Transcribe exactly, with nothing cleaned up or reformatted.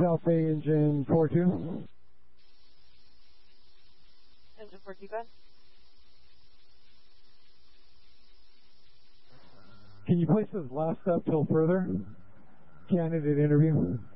South Bay engine four two. Engine four two, bud. Can you place this last up till further? Candidate interview.